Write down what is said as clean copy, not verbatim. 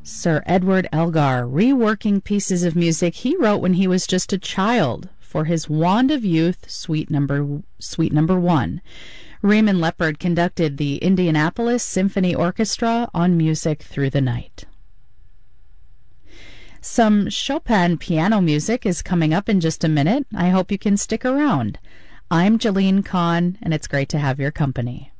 Sir Edward Elgar, reworking pieces of music he wrote when he was just a child for his Wand of Youth Suite Number 1. Raymond Leppard conducted the Indianapolis Symphony Orchestra on Music Through the Night. Some Chopin piano music is coming up in just a minute. I hope you can stick around. I'm Jalene Kahn, and it's great to have your company.